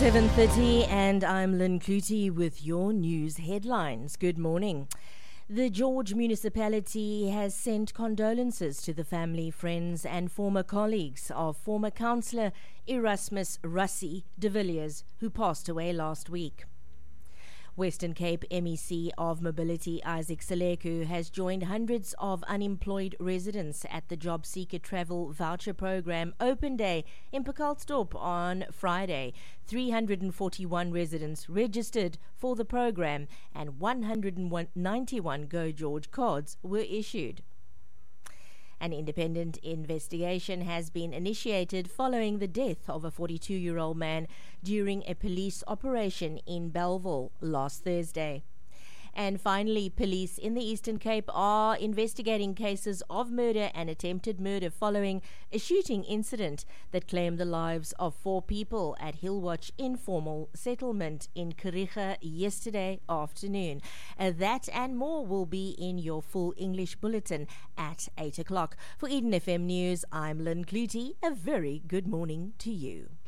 7:30 and I'm Lynn Clutie with your news headlines. Good morning. The George municipality has sent condolences to the family, friends and former colleagues of former councillor Erasmus Rassie de Villiers, who passed away last week. Western Cape MEC of Mobility Isaac Seleku has joined hundreds of unemployed residents at the Job Seeker Travel Voucher Program Open Day in Pacaltsdorp on Friday. 341 residents registered for the program and 191 Go George cards were issued. An independent investigation has been initiated following the death of a 42-year-old man during a police operation in Bellville last Thursday. And finally, police in the Eastern Cape are investigating cases of murder and attempted murder following a shooting incident that claimed the lives of 4 people at Hillwatch Informal Settlement in Kariga yesterday afternoon. That and more will be in your full English bulletin at 8 o'clock. For Eden FM News, I'm Lynn Clutie. A very good morning to you.